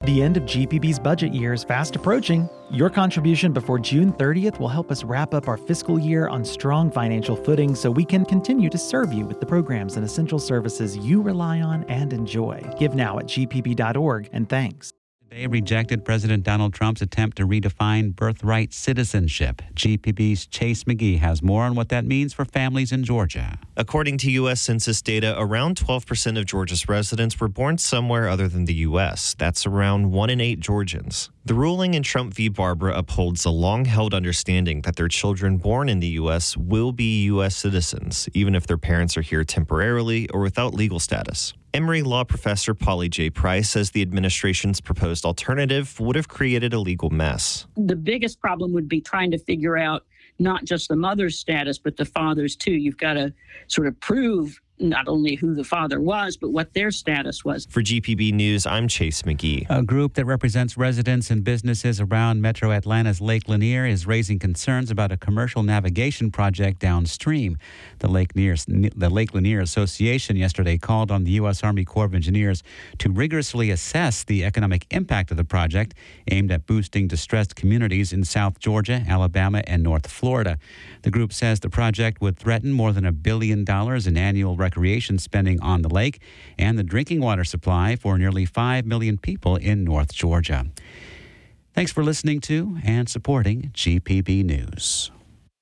The end of GPB's budget year is fast approaching. Your contribution before June 30th will help us wrap up our fiscal year on strong financial footing so we can continue to serve you with the programs and essential services you rely on and enjoy. Give now at gpb.org, and thanks. They rejected President Donald Trump's attempt to redefine birthright citizenship. GPB's Chase McGee has more on what that means for families in Georgia. According to U.S. Census data, around 12% of Georgia's residents were born somewhere other than the U.S. That's around 1 in 8 Georgians. The ruling in Trump v. Barbara upholds a long-held understanding that their children born in the U.S. will be U.S. citizens, even if their parents are here temporarily or without legal status. Emory law professor Polly J. Price says the administration's proposed alternative would have created a legal mess. The biggest problem would be trying to figure out not just the mother's status, but the father's too. You've got to sort of prove not only who the father was, but what their status was. For GPB News, I'm Chase McGee. A group that represents residents and businesses around Metro Atlanta's Lake Lanier is raising concerns about a commercial navigation project downstream. The Lake Lanier Association yesterday called on the U.S. Army Corps of Engineers to rigorously assess the economic impact of the project aimed at boosting distressed communities in South Georgia, Alabama, and North Florida. The group says the project would threaten more than $1 billion in annual recreation spending on the lake and the drinking water supply for nearly 5 million people in North Georgia. Thanks for listening to and supporting GPB News.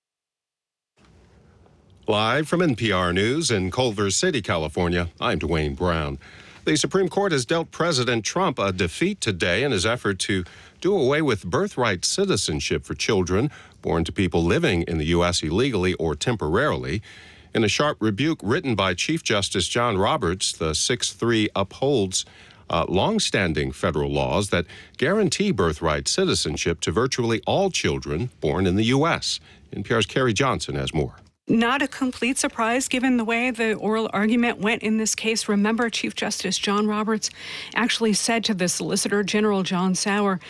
Live from NPR News in Culver City, California, I'm Dwayne Brown. The Supreme Court has dealt President Trump a defeat today in his effort to do away with birthright citizenship for children born to people living in the U.S. illegally or temporarily. In a sharp rebuke written by Chief Justice John Roberts, the 6-3 upholds longstanding federal laws that guarantee birthright citizenship to virtually all children born in the U.S. NPR's Carrie Johnson has more. Not a complete surprise given the way the oral argument went in this case. Remember, Chief Justice John Roberts actually said to the Solicitor General John Sauer,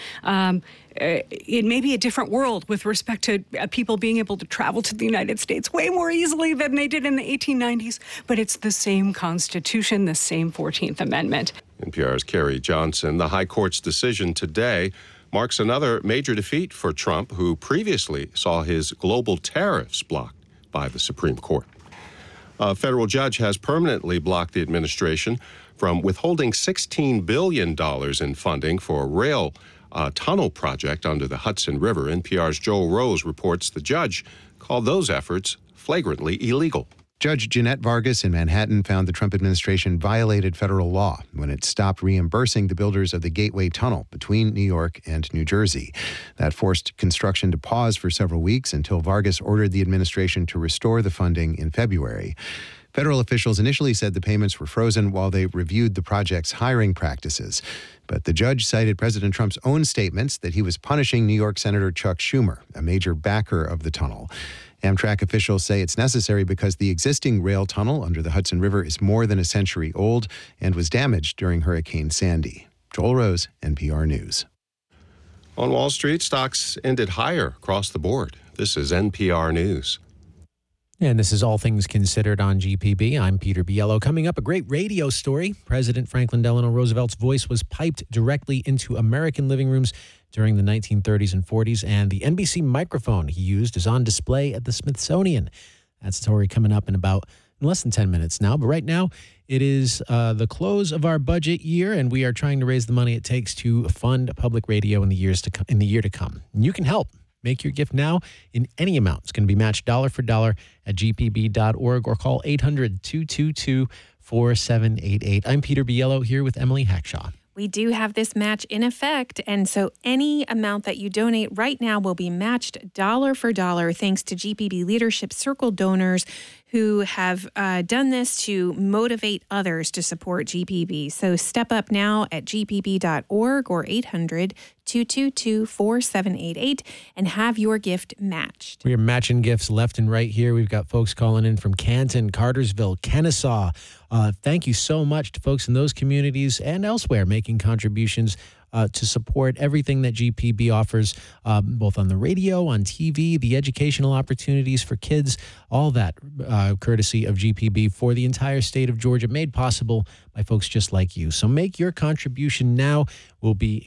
it may be a different world with respect to people being able to travel to the United States way more easily than they did in the 1890s, but it's the same Constitution, the same 14th Amendment. NPR's Carrie Johnson. The High Court's decision today marks another major defeat for Trump, who previously saw his global tariffs blocked by the Supreme Court. A federal judge has permanently blocked the administration from withholding $16 billion in funding for a rail tunnel project under the Hudson River. NPR's Joel Rose reports the judge called those efforts flagrantly illegal. Judge Jeanette Vargas in Manhattan found the Trump administration violated federal law when it stopped reimbursing the builders of the Gateway Tunnel between New York and New Jersey. That forced construction to pause for several weeks until Vargas ordered the administration to restore the funding in February. Federal officials initially said the payments were frozen while they reviewed the project's hiring practices. But the judge cited President Trump's own statements that he was punishing New York Senator Chuck Schumer, a major backer of the tunnel. Amtrak officials say it's necessary because the existing rail tunnel under the Hudson River is more than a century old and was damaged during Hurricane Sandy. Joel Rose, NPR News. On Wall Street, stocks ended higher across the board. This is NPR News. And this is All Things Considered on GPB. I'm Peter Biello. Coming up, a great radio story. President Franklin Delano Roosevelt's voice was piped directly into American living rooms during the 1930s and 40s, and the NBC microphone he used is on display at the Smithsonian. That story coming up in less than 10 minutes now. But right now, it is the close of our budget year, and we are trying to raise the money it takes to fund public radio in the year to come. And you can help. Make your gift now in any amount. It's going to be matched dollar for dollar at gpb.org or call 800-222-4788. I'm Peter Biello here with Emily Hackshaw. We do have this match in effect, and so any amount that you donate right now will be matched dollar for dollar thanks to GPB Leadership Circle donors who have done this to motivate others to support GPB. So step up now at gpb.org or 800-222-4788 and have your gift matched. We are matching gifts left and right here. We've got folks calling in from Canton, Cartersville, Kennesaw. Thank you so much to folks in those communities and elsewhere making contributions to support everything that GPB offers, both on the radio, on TV, the educational opportunities for kids, all that courtesy of GPB for the entire state of Georgia, made possible by folks just like you. So make your contribution now. We'll be